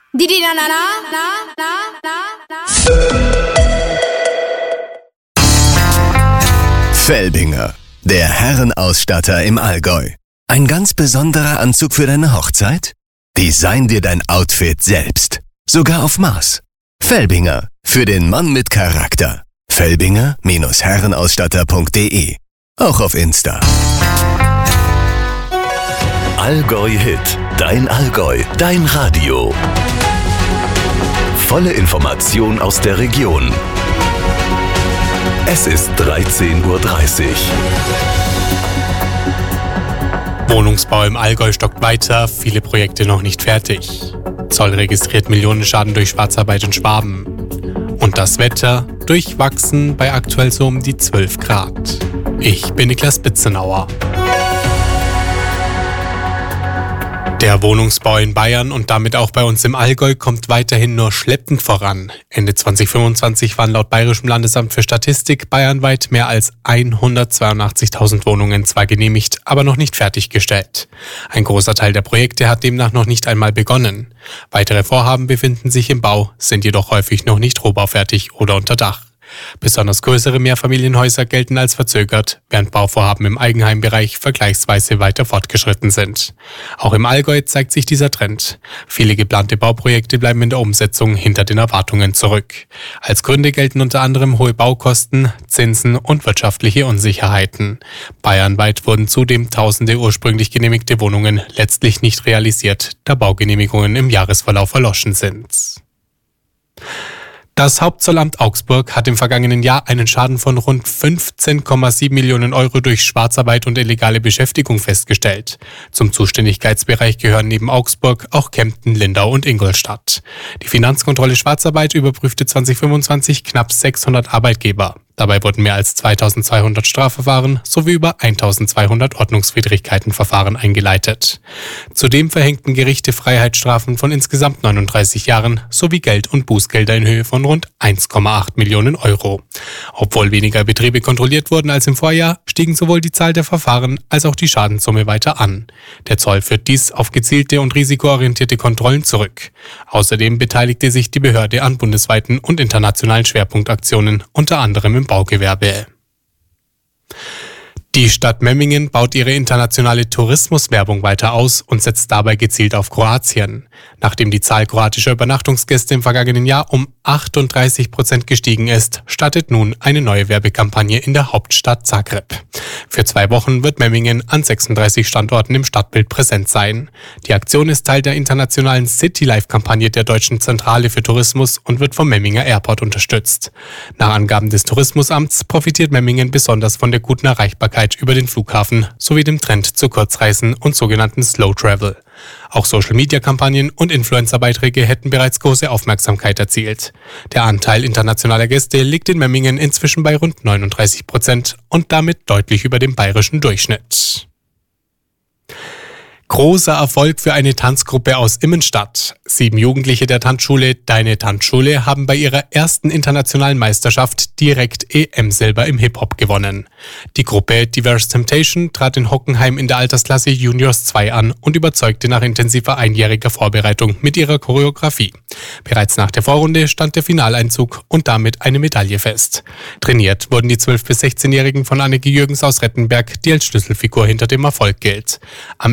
Didi na na na na na na. Felbinger, der Herrenausstatter im Allgäu. Ein ganz besonderer Anzug für deine Hochzeit? Design dir dein Outfit selbst. Sogar auf Maß. Felbinger, für den Mann mit Charakter. Felbinger-herrenausstatter.de. Auch auf Insta. Allgäu Hit. Dein Allgäu. Dein Radio. Volle Information aus der Region. Es ist 13:30 Uhr. Wohnungsbau im Allgäu stockt weiter, viele Projekte noch nicht fertig. Zoll registriert Millionenschaden durch Schwarzarbeit in Schwaben. Und das Wetter durchwachsen bei aktuell so um die 12 Grad. Ich bin Niklas Bitzenauer. Der Wohnungsbau in Bayern und damit auch bei uns im Allgäu kommt weiterhin nur schleppend voran. Ende 2025 waren laut Bayerischem Landesamt für Statistik bayernweit mehr als 182.000 Wohnungen zwar genehmigt, aber noch nicht fertiggestellt. Ein großer Teil der Projekte hat demnach noch nicht einmal begonnen. Weitere Vorhaben befinden sich im Bau, sind jedoch häufig noch nicht rohbaufertig oder unter Dach. Besonders größere Mehrfamilienhäuser gelten als verzögert, während Bauvorhaben im Eigenheimbereich vergleichsweise weiter fortgeschritten sind. Auch im Allgäu zeigt sich dieser Trend. Viele geplante Bauprojekte bleiben in der Umsetzung hinter den Erwartungen zurück. Als Gründe gelten unter anderem hohe Baukosten, Zinsen und wirtschaftliche Unsicherheiten. Bayernweit wurden zudem tausende ursprünglich genehmigte Wohnungen letztlich nicht realisiert, da Baugenehmigungen im Jahresverlauf erloschen sind. Das Hauptzollamt Augsburg hat im vergangenen Jahr einen Schaden von rund 15,7 Millionen Euro durch Schwarzarbeit und illegale Beschäftigung festgestellt. Zum Zuständigkeitsbereich gehören neben Augsburg auch Kempten, Lindau und Ingolstadt. Die Finanzkontrolle Schwarzarbeit überprüfte 2025 knapp 600 Arbeitgeber. Dabei wurden mehr als 2200 Strafverfahren sowie über 1200 Ordnungswidrigkeitenverfahren eingeleitet. Zudem verhängten Gerichte Freiheitsstrafen von insgesamt 39 Jahren sowie Geld- und Bußgelder in Höhe von rund 1,8 Millionen Euro. Obwohl weniger Betriebe kontrolliert wurden als im Vorjahr, stiegen sowohl die Zahl der Verfahren als auch die Schadenssumme weiter an. Der Zoll führt dies auf gezielte und risikoorientierte Kontrollen zurück. Außerdem beteiligte sich die Behörde an bundesweiten und internationalen Schwerpunktaktionen, unter anderem im Baugewerbe. Die Stadt Memmingen baut ihre internationale Tourismuswerbung weiter aus und setzt dabei gezielt auf Kroatien. Nachdem die Zahl kroatischer Übernachtungsgäste im vergangenen Jahr um 38% gestiegen ist, startet nun eine neue Werbekampagne in der Hauptstadt Zagreb. Für 2 Wochen wird Memmingen an 36 Standorten im Stadtbild präsent sein. Die Aktion ist Teil der internationalen City-Life-Kampagne der Deutschen Zentrale für Tourismus und wird vom Memminger Airport unterstützt. Nach Angaben des Tourismusamts profitiert Memmingen besonders von der guten Erreichbarkeit über den Flughafen sowie dem Trend zu Kurzreisen und sogenannten Slow Travel. Auch Social-Media-Kampagnen und Influencer-Beiträge hätten bereits große Aufmerksamkeit erzielt. Der Anteil internationaler Gäste liegt in Memmingen inzwischen bei rund 39% und damit deutlich über dem bayerischen Durchschnitt. Großer Erfolg für eine Tanzgruppe aus Immenstadt. 7 Jugendliche der Tanzschule Deine Tanzschule haben bei ihrer ersten internationalen Meisterschaft direkt EM-Silber im Hip-Hop gewonnen. Die Gruppe Diverse Temptation trat in Hockenheim in der Altersklasse Juniors 2 an und überzeugte nach intensiver einjähriger Vorbereitung mit ihrer Choreografie. Bereits nach der Vorrunde stand der Finaleinzug und damit eine Medaille fest. Trainiert wurden die 12- bis 16-Jährigen von Anneke Jürgens aus Rettenberg, die als Schlüsselfigur hinter dem Erfolg gilt. Am